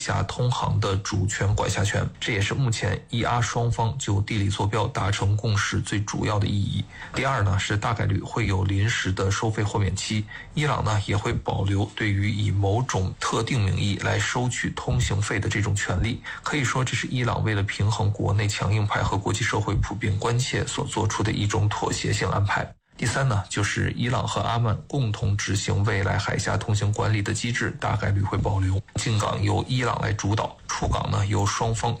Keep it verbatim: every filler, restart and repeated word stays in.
下通航的主权管辖权，这也是目前伊阿双方就地理坐标达成共识最主要的意义。第二呢，是大概率会有临时的收费豁免期，伊朗呢也会保留对于以某种特定名义来收取通行费的这种权利。可以说，这是伊朗为了平衡国内强硬派和国际社会普遍关切所做出的一种妥协性安排。第三呢，就是伊朗和阿曼共同执行未来海峡通行管理的机制，大概率会保留。进港由伊朗来主导，出港呢由双方